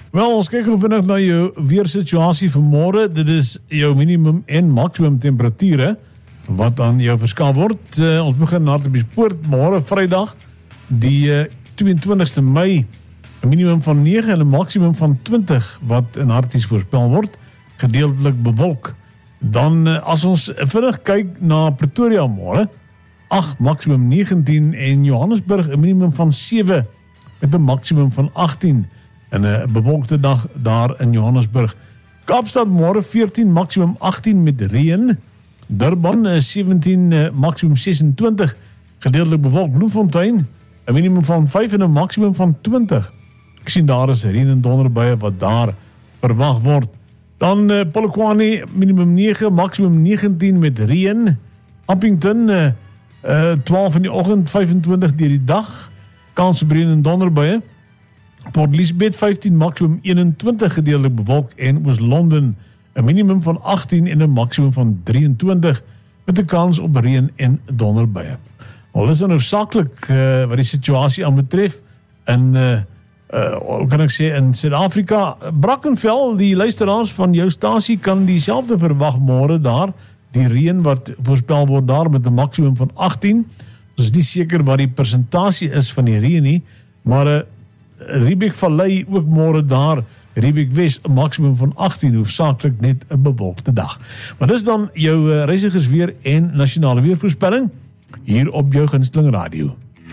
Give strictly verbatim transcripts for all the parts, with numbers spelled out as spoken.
Wel, ons kyk hoe vinnig na jou weersituasie vir môre. Dit is jou minimum en maksimum temperature wat aan jou verskaf word. Uh, ons begin na die Poort môre Vrydag, die uh, tweeëntwintigste Mei, 'n minimum van nege en 'n maksimum van twintig wat in Harties voorspel word, gedeeltelik bewolk. Dan uh, as ons vinnig kyk na Pretoria môre, agt maksimum negentien en Johannesburg 'n minimum van sewe met 'n maksimum van agttien. En 'n bewolkte dag daar in Johannesburg. Kaapstad môre veertien, maksimum agttien met reën. Durban sewentien, maksimum ses en twintig, gedeeltelik bewolk. Bloemfontein 'n minimum van vyf en 'n maksimum van twintig. Ek sien daar is reën en donderbuie wat daar verwag word. Dan uh, Polokwane minimum nege, maksimum negentien met reën. Appington uh, uh, twaalf in die oggend, vyfentwintig deur die dag. Kans op reën en donderbuie. Port Elizabeth vyftien, maksimum eenentwintig, gedeeltelik bewolk, en Oos-London 'n minimum van agttien en 'n maksimum van drieëntwintig met 'n kans op reën en donderbuie. Al is dan hoofsaaklik uh, wat die situasie aan betref in uh, uh, kan ek sê in Suid-Afrika, Brackenfell, die luisteraars van jou stasie kan dieselfde verwag môre daar, die reën wat voorspel word daar met 'n maksimum van agttien. Ons is nie seker wat die persentasie is van die reën nie, maar 'n uh, Riebeek Vallei ook môre daar, Riebeek Wes 'n maksimum van agttien, hoofsaaklik net 'n bewolkte dag. Maar dis dan jou uh, reisigersweer en nasionale weervoorspelling hier op jou gunsteling radio.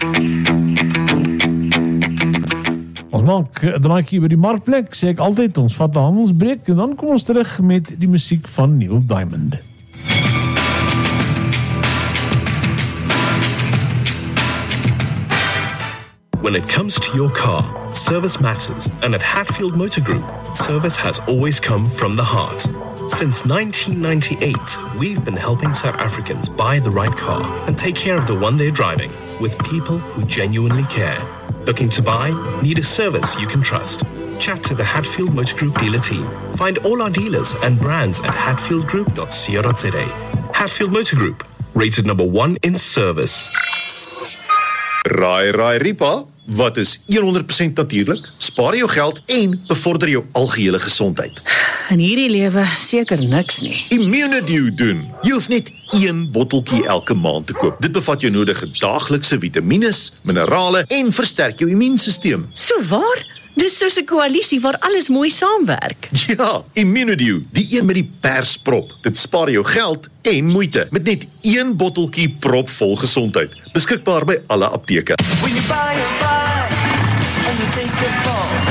Ons maak 'n draaitjie by die markplek, sê ek altyd, ons vat 'n handelsbreek en dan kom ons terug met die musiek van Neil Diamond. When it comes to your car, service matters, and at Hatfield Motor Group, service has always come from the heart. Since nineteen ninety-eight, we've been helping South Africans buy the right car and take care of the one they're driving with people who genuinely care. Looking to buy? Need a service you can trust? Chat to the Hatfield Motor Group dealer team. Find all our dealers and brands at hatfield group dot co dot za. Hatfield Motor Group, rated number one in service. Raai, raai, Ripa, wat is honderd persent natuurlik, spaar jou geld en bevorder jou algehele gesondheid. In hierdie lewe seker niks nie. Immunedew doen. Jy hoef net een botteltjie elke maand te koop. Dit bevat jou nodige daaglikse vitamines, minerale en versterk jou immuunstelsel. So waar? Dis soos 'n koalisie waar alles mooi saamwerk. Ja, Immunedew, die een met die persprop. Dit spaar jou geld en moeite met net een botteltjie propvol gesondheid. Beskikbaar by alle apteke. When you buy a bike and you take it home.